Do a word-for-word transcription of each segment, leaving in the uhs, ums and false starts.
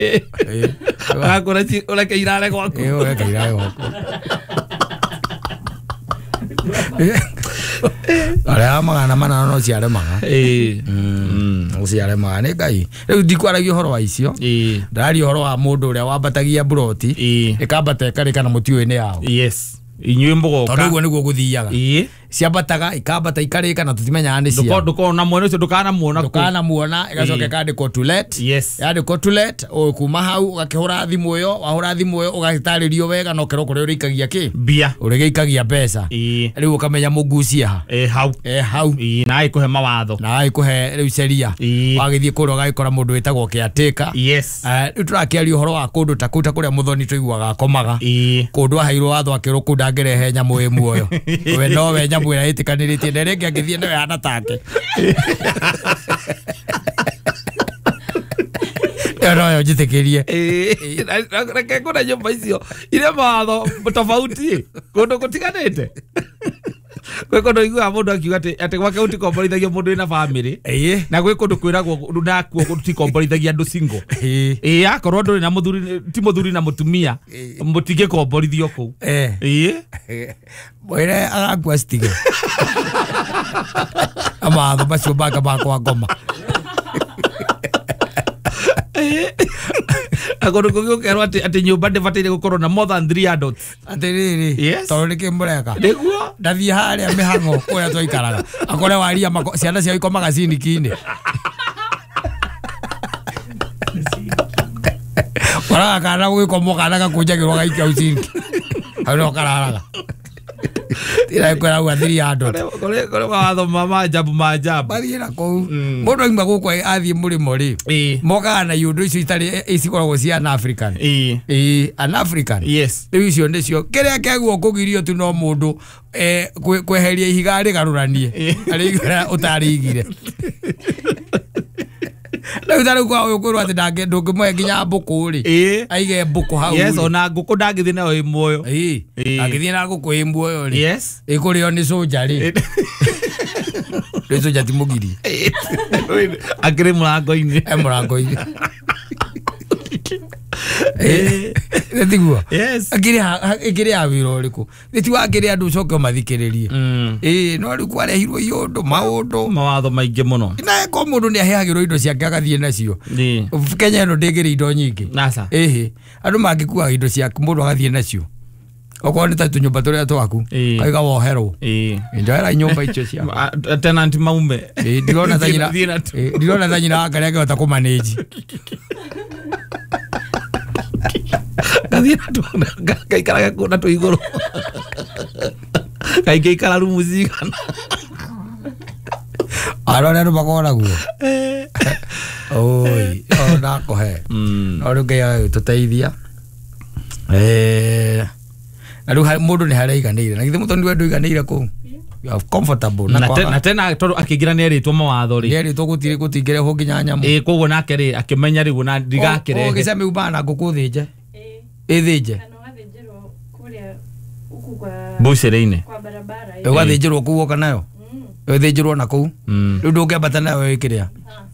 Agakora ci ora ke irare gwaku. Eh ora ke irare gwaku. Ara magana mana no ciare maga. Eh. Mm. Uciare maga ne kai. Riu ndikwaragia horo wa icio. Eh. Ndari horo wa mundu uria wambatagia broti. Eh. Ikambata ikarika na mutiuini yao. Yes. Inyuĩ mbogoka. Tondu guo niguo guthiaga. Ii. Ciambataga ikambata ikarika na tutimenya ni cia. Nduko nduko na muone ucio ndukana muona. Ndukana muona igacoka ikandikwo to let. Yes. Yandikwo to let o kuma hau ugakihura thimu iyo wahura thimu iyo ugataririo wega no kero kuria urikagia ki bia urigikagia pesa. Ii. Riu ukamenya mugucia ha. Eh hau. Eh hau. Ii na ikuhe mawatho. Na ikuhe riu ceria. Wagithie kuria ugagikora mundu witagwo kiateka. Yes. Eh riu turakiaria uhoro wa kundu ta kuta kuria muthoni tuiguaga akomaga. Ii. Kundu ahairwo watho akiruku ndangerehe nyamu imu oyo. We no we nyamu ira itikaniritie nderenge agithie newe hana take. Ero yo jitekerie. Eh reke kuna nyumba icio ile mawatho tofauti kundu gutiganite. Kwe kundu igua mundu akiuga ati ati gwake utikomborithagia mundu ina family. Eh. Na gwe kundu kwiragwo ndakuo gutikomborithagia andu single. Eh. Eh akorwo nduri na muthuri ti muthuri na mutumia mutige komborithio ku. Eh. Eh. Boire agakua stige. Ama ndo bacio baka bako ngoma. Akorwo kugiukerwo ati ati nyumba ndibataire gukorwo na more than three adults. Atiriri. Yes. Tondu nikimureka. Niguo. Ndathie haria mihango kuria twaikaraga. Akore waria ciana cia ikomaga cinikini. Wala kana gwikomoka na gakunjagirwo gaikia ucinki. Ano kararaga. Tira kwera wa three hundred. Kore kore watho mama jabu majabu. Bari na ko. Mundu aima guko athie murimo ri. Moka na yundu icio itari icikoragwo cia an African. Eh. Eh an African. Yes. Riu icio ndicio kiria kiaguo kugirio tu no mundu eh kweheria ihiga rigaruranie. Ari utarigire. Riu tari kwa uyu kwirwo ati ndange ndungimwe nginya mbuku ri. Aige mbuku hau. Yes ona nguku ndangithie nayo i muoyo. Eh. Ndangithie na nguku i muoyo ri. Yes. Ikurio ni soja ri. Ri soja ti mugiri. Akire murango-ini. E murango-ini. Eh. Ndigua. Yes. Akire akire awiro riku. Niti wakire andu coke mathikiririe. Eh no ri kware hiro yundu maundu mawatho maingi muno. Na ko mundu ni ahehagirwo indo ciake agathie nacio. Ni. Kenya no ndegire indo nyingi. Nasa. Eh. Andu mangikua indo ciake mundu agathie nacio. Okorwo ni ta tunyumba turia twaku kaiga woherwo. Eh. Njoera nyumba icio cia. Tenant maume. Eh ndirona thanyira. Eh ndirona thanyira akare angehota ku manage. Kathira tu kaikara kuna tu iguru. Kaikara rumu zigana. Arona ndo bakora guo. Oi, ona kohe. Mm. Oro ke tuteithia. Eh. Aru mundu ni haraiganire. Na githe mutondi wedu iganire ku. You are comfortable na na tena tondu akigira ni eritwo mawatho ri. Ni eritwo gutire gutingire ho nginya nyamu. Eh koguo nake ri akimenya ri guna ndigakire. O gicame ubana ngukuthinje. Ithinje. Kana wathinjirwo kuria uku kwa Bucere-ini. Kwa barabara. Wathinjirwo kuo kanayo. Wathinjirwo na kuu. Riu ndungembata nayo wikiria.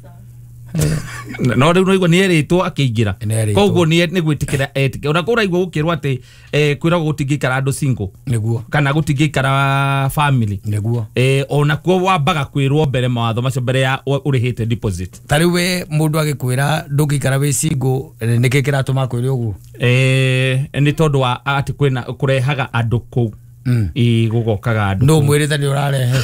No riu noigwa ni eritwo akiingira. Koguo ni ni gwitikira etike. Ona kuraigwa gukirwa ati eh kwiragwo gutingikara andu single. Niguo. Kana gutingikara family. Niguo. Eh ona kuo wambaga kwirwo mbere mawatho macio mbere ya urihite deposit. Tari we mundu agikwira ndungikara wi single niki kiratuma kwire uguo. Eh ni tondu wa ati kwina kurehaga andu ku. I gugokaga andu. No mwirita ni urarehe.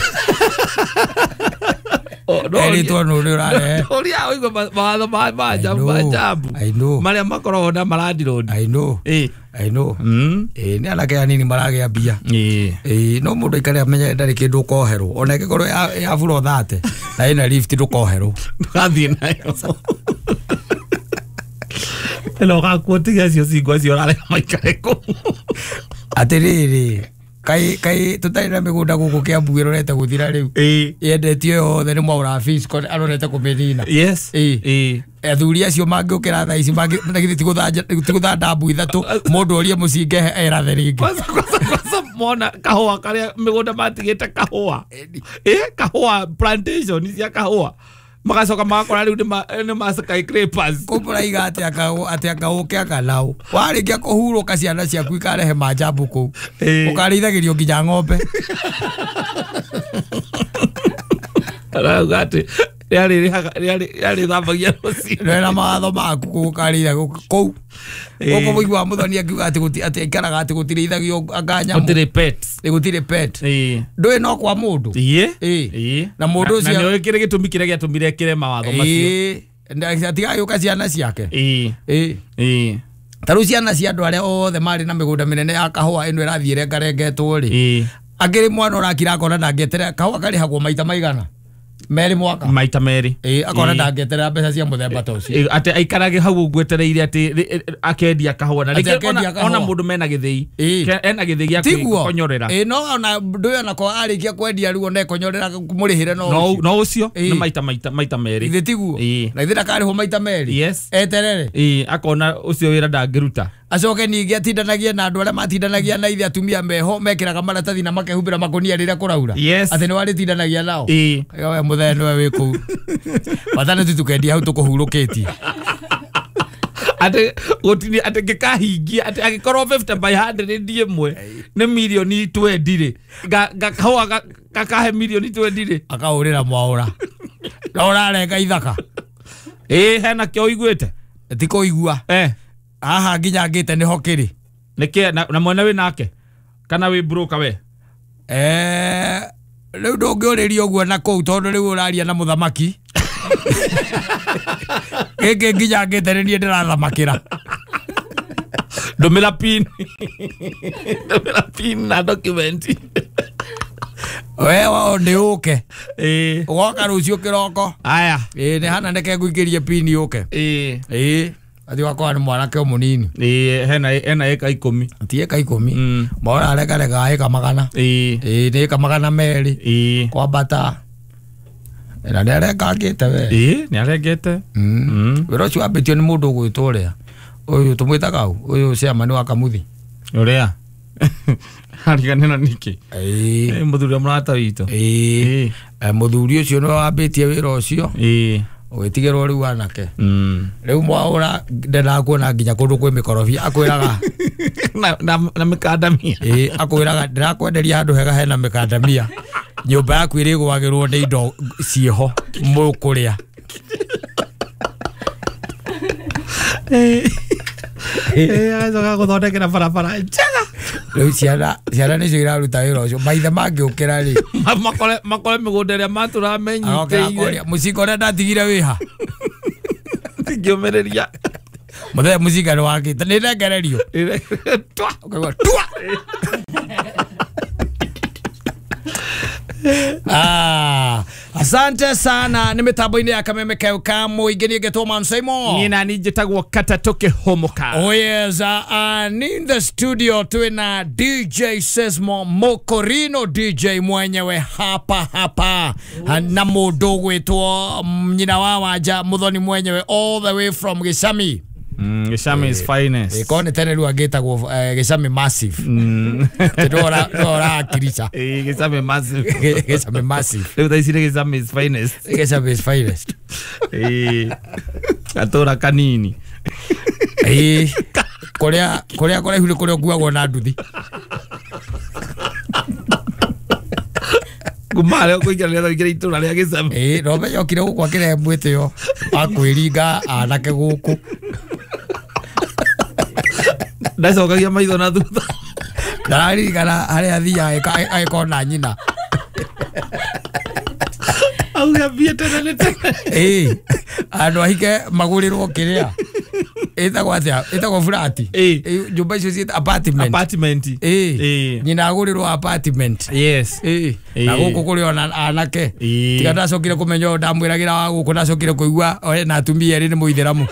Erito no urare. Oria oigo mawatho ma majabu majabu. I know. Maria makorwo na maradi road. I know. Eh. I know. Mm. Eh ni anake anini marage mbia. Eh. Eh no mundu ikare amenye ndari kindu koherwo. Ona igikorwo ya furo thate. Na ina lift ndukoherwo. Ndugathie nayo. Hello gakuotiga cio cingwa cio rare maikare ku. Atiriri. Kai kai tutari na migunda guku Kiambu irorete guthira riu. Eh. Yendetio yothe ni mwaura fees ko arorete kumithina. Yes. Eh. Eh. Athuri acio mangiukira tha ici mangi nagithiti tigutha tigutha ndambu ithatu mundu orie mucinge erathe ringi. Kwanza kwanza mona kahua karia migunda matigite kahua. Eh kahua plantation cia kahua. magacoka magakora riu ni ma skyscrapers kumuraiga ati akao ati akao ke akanao warikia kuhuruka ciana ciaku ikarehe majambu ku ukarithagĩrio nginya ng'ombe aragate yari yari yari thambagia rucio na mawatho maku kukarira kou uko muigwa muthoni akiuga ati guti ati ikaraga ati gutirithagio anganya gutire pets gutire pet eh ndui no kwa mundu iye eh na mundu ucio na nyo kire gitumi kire giatumire kire mawatho macio eh ndatiga yuka ciana ciake eh eh eh taru ciana cia andu aria othe mari na migunda minene ya kahua ino irathiire ngarengetwo ri eh agiri mwana urakira kona ndangetera kahua kari hagwo maita maigana meri mwaka maita meri eh akona ndangetera mbeca cia muthemba toci ati aikarage hau gwetereire ati akendia kahua na rike ona ona mundu mena githii ena githii gya konyorera eh no ona ndu ona ko arikia kwendia ruo ne konyorera kumurihire no no no ucio ni maita maita maita meri ithe tiguo na ithe ndakari ho maita meri yes eterere eh akona ucio wira ndangiruta acoke ningi atindanagia na andu aria matindanagia na ithe atumia meho mekiraga maratathi na makehumbira makonia rira kuraura ati ni wari tindanagia nao eh we muthee niwe wi kuu wathane tutukendia hau tukuhurukitie ate gotini ate gikahingia ate agikorwo fifty by one hundred ndie mwe ni milioni twenty ri gakahoa gakahe milioni twenty ri akaurira mwaura na urarenga ithaka eh hena kyo igwete tiko igua eh aha nginya ngite ni hokiri nike na mwene we nake kana we broker we eh riu ndungiuririo guo na kou tondu riu uraria na muthamaki geke nginya ngite ni ndirathamakira ndumira pin ndumira pin na document wewe ndi uke eh ugoka rucio kiroko aya eh ni hana ndeke nguikirie pin uke eh eh ati wakwa ni mwanake munini eh hena hena eka ikumi ati eka ikumi mm mbona areka reka eka magana eh eh ni eka magana meri eh kwa bata na ndareka ngite we eh ni aregete mm wero cio ambitio ni mundu gwitũria uyu tumwitaga uyu ciama ni wa kamuthi uria hariganena niki eh muthuri murata wito eh muthuri ucio no ambitie wira ucio eh witigirwo riu anake mm riu mwaura ndena kuona nginya kundu kwi mikorofia akwiraga na na mikandamia eh akwiraga ndirakwenderia handu hega hena mikandamia nyumba yaku irigwagirwo ni indo cieho mukuria eh eh azoga guthondekera barabara njega riu ciana ciana nicio iraruta wira ucio maithe mangiukira ri makore makore migunda ria matura menyite mucinga uria ndatigire wiha tingiomereria muthee mucinga ni wakite ni nengererio twa twa ah asante sana ni mitambo-ini ya kameme keuka muingenie getwo man Simon nina nijitagwo kata toke homoka oh yes uh, and in the studio tuina D J Sesmo Mokorino D J mwenyewe hapa hapa oh. Na mundu gwitwo nyina wa wanja muthoni mwenyewe all the way from Gicami. Mm, Gicami is finest. Eh kone tene lu agitagwo uh, Gicami massive. Mm. Tudora dora akiricha. Eh Gicami massive. Gicami massive. Leo taisire Gicami is finest. Gicami is finest. Eh atora kanini. Eh korea korea korea hule korea guagwo na nduthi. Kumale kuingira leo kuingira itura ria Gicami. Eh robe yokire gukwa kire mwete yo akwiringa anake guku. Ndacokagia maitho na thutha ndari kana haria thia aiko na nyina au gambia tene tene eh andu ahike magurirwo kiria etagwo atia etagwo flat eh nyumba icio ciita apartment apartment eh nyina agurirwo apartment yes eh na guku kuri ona anake tiga ndacokire kumenyo ndamwiragira wa guku ndacokire kuigua na atumia eri ni muithiramu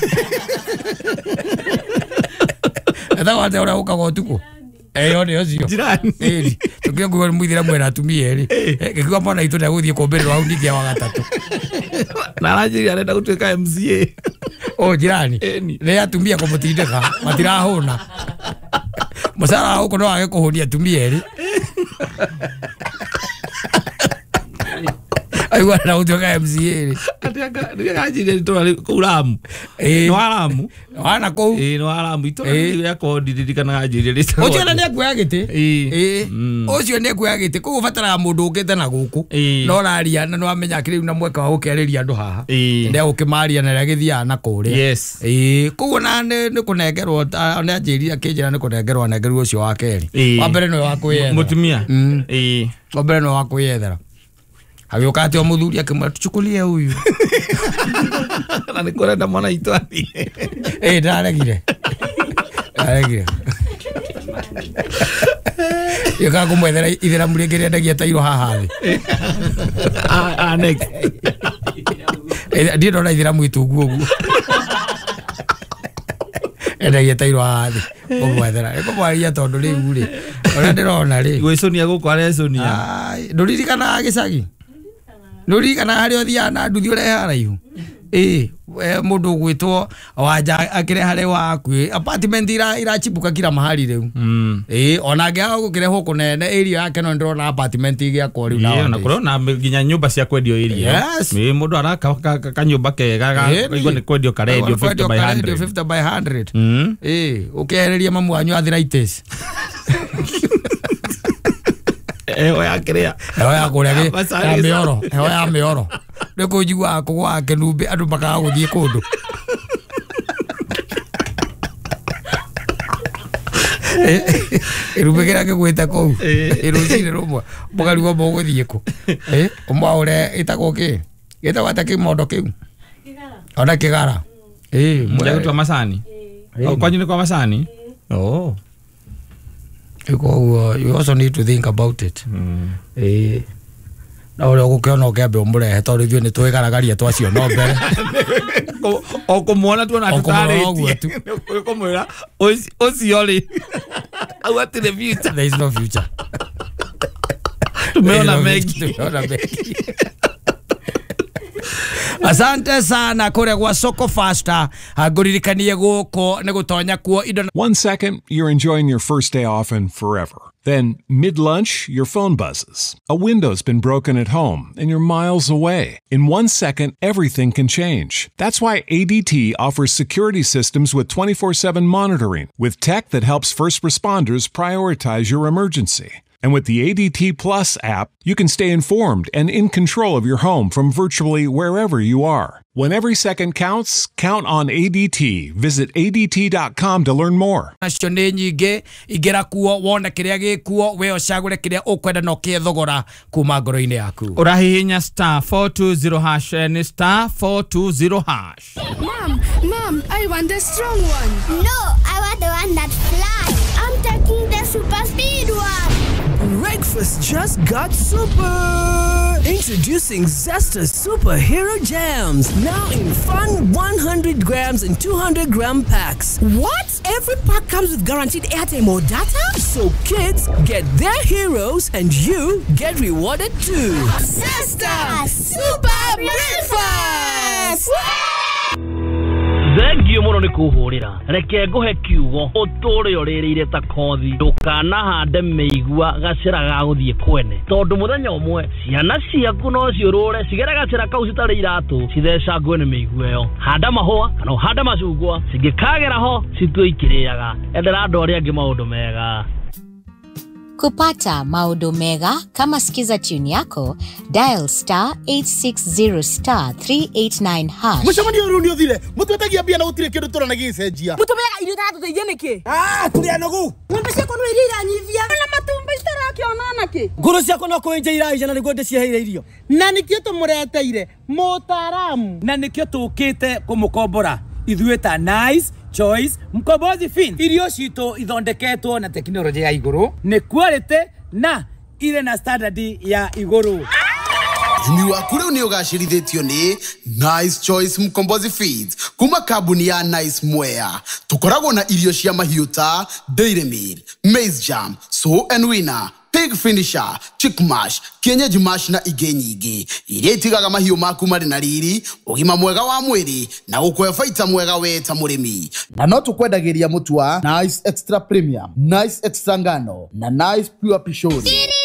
etagwo atia ora ukaga utuku eh oni ocio jirani eh tukio ngwa muithiramu na atumia eri gikuwa mwana itu nda guthie kumbirwo au ndikia wa gatatu na ranjiri arenda gutuika M C A oh jirani ne atumia kumutindika matirahuna musara uko no age kuhunia atumia eri Aigua na utoka M C A. Ataka ndigajire to kulamu. Eh no alamu. Wana ko. Eh no alamu ito ya ko ndiririkana ajire rita. Ocio na ne kwagite. Eh. Ocio ne kwagite ko ubatara mundu ungite na guku. No raria na no amenya kiri na mweka wa ukeriria andu haha. Nde ukimaria na githia na kuria. Yes. Eh ko na ne kunengerwo ne ajiri akijira ne kunengerwo nengerwo ucio wa keri. Wa mbere no wa kwiyethera. Mutumia. Eh. Wa mbere no wa kwiyethera. Agĩũka muthuri akĩmatuchukulie huyu. Na nikorenda mwana itwani. Eh ndaregire. Ndaregire. Yoka kumwethera ithera mũrĩngĩrĩa ndagia tairo haha thĩ. Ah next. Eh ndiĩ ndona ithera mwitungu ũguo. Endagia tairo haha thĩ. Kumwethera. Ĩkũmwaria tondũ rĩu rĩ. Ona ndĩrona rĩ. Gwĩconia gũkũ areconia. Ai ndũririkana gĩcagi. Nuri kana hari othia na nduthi ure haraihu eh mundu gwitwo wanja akire hare waku apartment ira irachibuka kila mahali riu mm. eh ona gya gukirehwo kunene area yake no ndrona apartment igya kwa riu na na kurona nginya nyumba cia kwendio area ni mundu araka kanyumba kega igwa ni kwendio karedio fifty by one hundred fifty by one hundred eh ukehereria mamu wanyu arthritis Eho ya kiria. Eho ya kuria ya mioro. Eho ya mioro. Ndiko njigua kugwa kenumbe andu makaga guthie kundu. Irumegera ngwita kou. Irucire rumwe. Mugarigwo muguthie ku. Eh, umwaure itagwo ki? Gitagwo ataki mondo kiu. Kigara. Ona kigara. Eh, mwe gutwa macani. Oh, kwanyu ni kwa macani? Oh. Because you also need to think about it. Mm. Eh. Na ore gukiona ukiambe umurehe tondu ithuĩ nĩ twĩgaragaria twacio no mbere. O kumuona tu na tutarĩtie. Kumwĩra ũcio rĩ. Au atire future. There is no future. Tumeona mengi. Tumeona mengi. Asante sana kure gwa Soko Faster aguririkanie guko ne gutonya kuo indo. One second you're enjoying your first day off and forever. Then mid-lunch your phone buzzes. A window's been broken at home and you're miles away. In one second everything can change. That's why A D T offers security systems with twenty-four seven monitoring with tech that helps first responders prioritize your emergency. And with the A D T Plus app, you can stay informed and in control of your home from virtually wherever you are. When every second counts, count on A D T. Visit A D T dot com to learn more. Nacio nĩ nyingĩ ingĩra kuo wona kĩrĩa gĩkuo we ocagũre kĩrĩa ũkwenda no kĩethogora kuma ngoro-inĩ yaku. Ũrahihinya star four two zero hash and star four two zero hash. Mom, Mom, I want the strong one. No, I want the one that flies. I'm taking the super speed one. Breakfast just got super! Introducing Zesta Superhero Jams. Now in fun one hundred grams and two hundred gram packs. What? Every pack comes with guaranteed airtime or data? So kids get their heroes and you get rewarded too. Zesta Super Breakfast! Thengiũ mũno nĩ kũhũrĩra reke ngũhe kiugo ũtũũre ũrĩrĩire ta kothi ndũkanahande mĩigua gacĩra ga gũthiĩ kwene tondũ mũthenya ũmwe ciana ciaku no ciũrũre cigere gacĩra kau citarĩ iratũ cithecangwo nĩ mĩigua ĩyo handa mahũa kana ũhande macungwa cingĩkagera ho citue ikĩrĩaga endera andũ arĩa angĩ maũndũ mega. Kupata maodo mega kama sikiza tune yako dial star eight six zero star three eight nine hash. Mushamani urundi othire mutwetagia bia na gutire kindu turana gicenjia Mutumega irio tatu teithie niki? Ah turi anogu Ng'ombe ciakwa no irira nyithia na matumba itarakĩona naki nguru ciakwa no kwenja iraija na niguo ndicieheire irio na nikio tumureteire mutaramu na nikio tukite kumukombora ithuĩ ta Nice Choice Mkombozi Fin irio cito ithondeketwo na teknolojia ya iguru ni quality na ile na standard ya iguru. Imi waku riu ni ugacirithitio ni Nice Choice Mkombozi Feeds kuma kambuni ya Nice Mwea. Tukoragwo na irio cia mahiũ ta Dairy Meal, Maize Jam, So and Winner, Pig Finisher, Chick Mash, Kienyeji Mash na ingĩ nyingĩ iria itigaga mahiũ maku marĩ na riri, ũgima mwega wa mwĩrĩ na gũkũhe baita mwega we ta mũrĩmi. Na no tũkwendagĩria mũtu wa Nice Extra Premium, Nice Extra Ngano na Nice Pure Pishori.